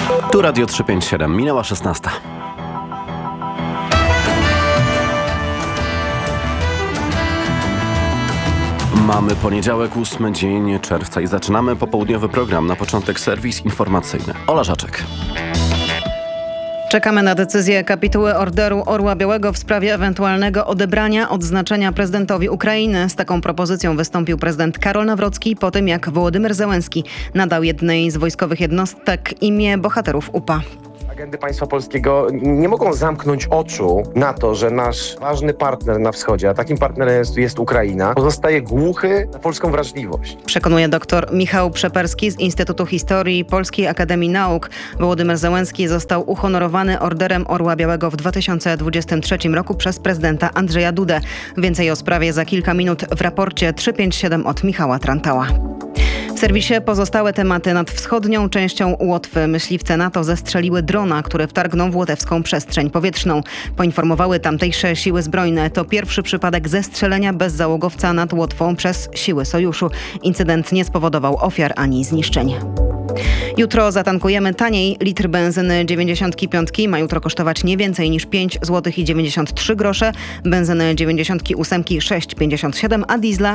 Tu Radio 357, minęła 16. Mamy poniedziałek, 8 dzień czerwca i zaczynamy popołudniowy program. Na początek serwis informacyjny. Ola Żaczek. Czekamy na decyzję kapituły Orderu Orła Białego w sprawie ewentualnego odebrania odznaczenia prezydentowi Ukrainy. Z taką propozycją wystąpił prezydent Karol Nawrocki po tym, jak Wołodymyr Zełenski nadał jednej z wojskowych jednostek imię bohaterów UPA. Agendy państwa polskiego nie mogą zamknąć oczu na to, że nasz ważny partner na wschodzie, a takim partnerem jest Ukraina, pozostaje głuchy na polską wrażliwość. Przekonuje dr Michał Przeperski z Instytutu Historii Polskiej Akademii Nauk. Wołodymyr Zełenski został uhonorowany Orderem Orła Białego w 2023 roku przez prezydenta Andrzeja Dudę. Więcej o sprawie za kilka minut w raporcie 357 od Michała Trantała. W serwisie pozostałe tematy. Nad wschodnią częścią Łotwy myśliwce NATO zestrzeliły drona, który wtargnął w łotewską przestrzeń powietrzną. Poinformowały tamtejsze siły zbrojne. To pierwszy przypadek zestrzelenia bezzałogowca nad Łotwą przez siły sojuszu. Incydent nie spowodował ofiar ani zniszczeń. Jutro zatankujemy taniej. Litr benzyny 95 ma jutro kosztować nie więcej niż 5 zł i 93 grosze, benzyny 98 6,57, a diesla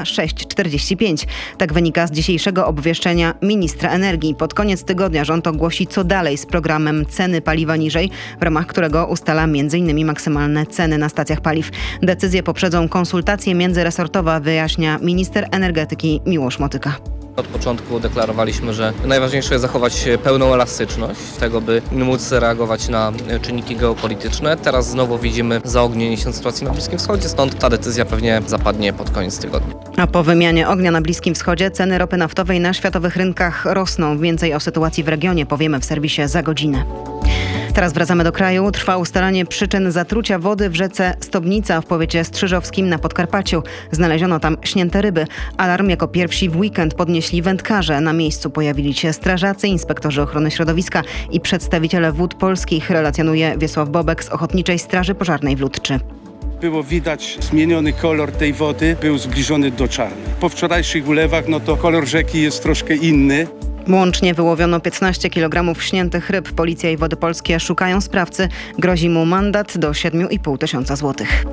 6,45. Tak wynika z dzisiejszego obwieszczenia ministra energii. Pod koniec tygodnia rząd ogłosi, co dalej z programem ceny paliwa niżej, w ramach którego ustala m.in. maksymalne ceny na stacjach paliw. Decyzje poprzedzą konsultacje międzyresortowe, wyjaśnia minister energetyki Miłosz Motyka. Od początku deklarowaliśmy, że najważniejsze jest zachować pełną elastyczność tego, by móc reagować na czynniki geopolityczne. Teraz znowu widzimy zaognienie się sytuacji na Bliskim Wschodzie, stąd ta decyzja pewnie zapadnie pod koniec tygodnia. A po wymianie ognia na Bliskim Wschodzie ceny ropy naftowej na światowych rynkach rosną. Więcej o sytuacji w regionie powiemy w serwisie za godzinę. Teraz wracamy do kraju. Trwa ustalanie przyczyn zatrucia wody w rzece Stobnica w powiecie strzyżowskim na Podkarpaciu. Znaleziono tam śnięte ryby. Alarm jako pierwsi w weekend podnieśli wędkarze. Na miejscu pojawili się strażacy, inspektorzy ochrony środowiska i przedstawiciele Wód Polskich, relacjonuje Wiesław Bobek z Ochotniczej Straży Pożarnej w Ludczy. Było widać zmieniony kolor tej wody, był zbliżony do czarnej. Po wczorajszych ulewach, to kolor rzeki jest troszkę inny. Łącznie wyłowiono 15 kg śniętych ryb. Policja i Wody Polskie szukają sprawcy. Grozi mu mandat do 7,5 tysiąca złotych.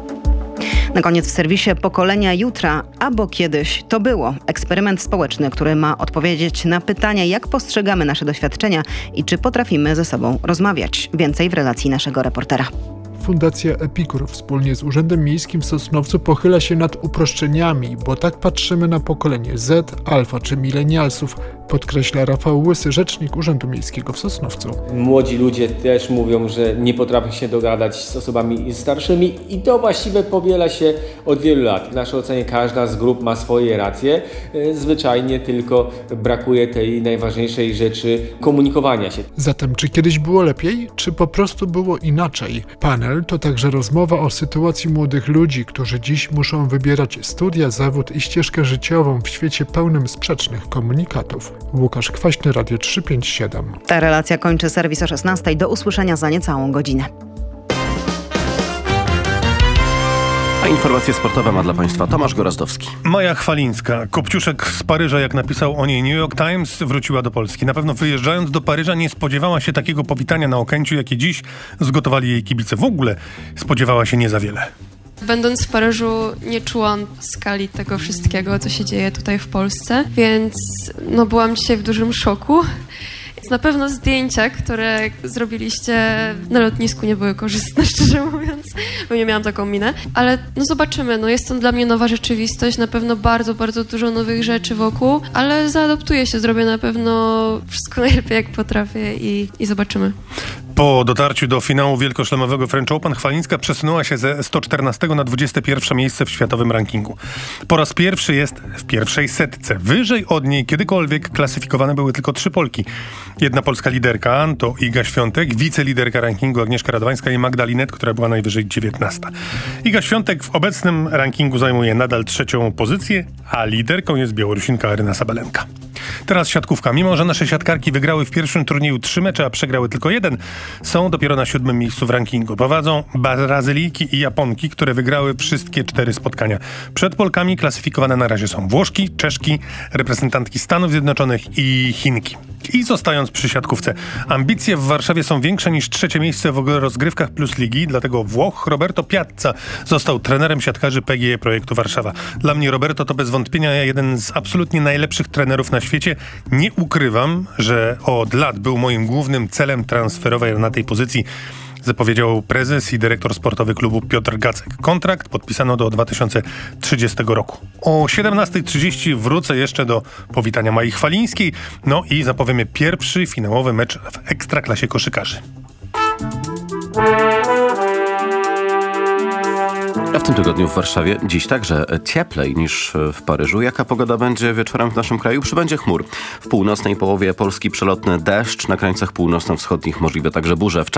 Na koniec w serwisie Pokolenia Jutra, albo kiedyś to było. Eksperyment społeczny, który ma odpowiedzieć na pytanie, jak postrzegamy nasze doświadczenia i czy potrafimy ze sobą rozmawiać. Więcej w relacji naszego reportera. Fundacja Epikur wspólnie z Urzędem Miejskim w Sosnowcu pochyla się nad uproszczeniami, bo tak patrzymy na pokolenie Z, alfa czy milenialsów, podkreśla Rafał Łysy, rzecznik Urzędu Miejskiego w Sosnowcu. Młodzi ludzie też mówią, że nie potrafią się dogadać z osobami starszymi i to właściwie powiela się od wielu lat. W naszej ocenie każda z grup ma swoje racje, zwyczajnie tylko brakuje tej najważniejszej rzeczy komunikowania się. Zatem czy kiedyś było lepiej, czy po prostu było inaczej? Panel to także rozmowa o sytuacji młodych ludzi, którzy dziś muszą wybierać studia, zawód i ścieżkę życiową w świecie pełnym sprzecznych komunikatów. Łukasz Kwaśny, Radio 357. Ta relacja kończy serwis o 16:00. Do usłyszenia za niecałą godzinę. A informacje sportowe ma dla Państwa Tomasz Gorazdowski. Maja Chwalińska, kopciuszek z Paryża, jak napisał o niej New York Times, wróciła do Polski. Na pewno wyjeżdżając do Paryża nie spodziewała się takiego powitania na Okęciu, jakie dziś zgotowali jej kibice. W ogóle spodziewała się nie za wiele. Będąc w Paryżu nie czułam skali tego wszystkiego, co się dzieje tutaj w Polsce, więc byłam dzisiaj w dużym szoku. Na pewno zdjęcia, które zrobiliście na lotnisku, nie były korzystne, szczerze mówiąc, bo nie miałam taką minę. Ale zobaczymy, jest to dla mnie nowa rzeczywistość, na pewno bardzo, bardzo dużo nowych rzeczy wokół, ale zaadoptuję się, zrobię na pewno wszystko najlepiej, jak potrafię i zobaczymy. Po dotarciu do finału wielkoszlemowego French Open Chwalińska przesunęła się ze 114 na 21 miejsce w światowym rankingu. Po raz pierwszy jest w pierwszej setce. Wyżej od niej kiedykolwiek klasyfikowane były tylko 3 Polki. Jedna polska liderka to Iga Świątek, wiceliderka rankingu Agnieszka Radwańska i Magda Linet, która była najwyżej 19. Iga Świątek w obecnym rankingu zajmuje nadal 3. pozycję, a liderką jest Białorusinka Aryna Sabalenka. Teraz siatkówka. Mimo że nasze siatkarki wygrały w pierwszym turnieju 3 mecze, a przegrały tylko 1, są dopiero na 7. miejscu w rankingu. Prowadzą Brazylijki i Japonki, które wygrały wszystkie 4 spotkania. Przed Polkami klasyfikowane na razie są Włoszki, Czeszki, reprezentantki Stanów Zjednoczonych i Chinki. I zostając przy siatkówce, ambicje w Warszawie są większe niż 3. miejsce w rozgrywkach plus ligi, dlatego Włoch Roberto Piazza został trenerem siatkarzy PGE Projektu Warszawa. Dla mnie Roberto to bez wątpienia jeden z absolutnie najlepszych trenerów na świecie. Nie ukrywam, że od lat był moim głównym celem transferowania na tej pozycji, zapowiedział prezes i dyrektor sportowy klubu Piotr Gacek. Kontrakt podpisano do 2030 roku. O 17:30 wrócę jeszcze do powitania Mai Chwalińskiej, no i zapowiemy pierwszy finałowy mecz w Ekstraklasie koszykarzy. A w tym tygodniu w Warszawie dziś także cieplej niż w Paryżu. Jaka pogoda będzie wieczorem w naszym kraju? Przybędzie chmur. W północnej połowie Polski przelotny deszcz, na krańcach północno-wschodnich możliwe także burze.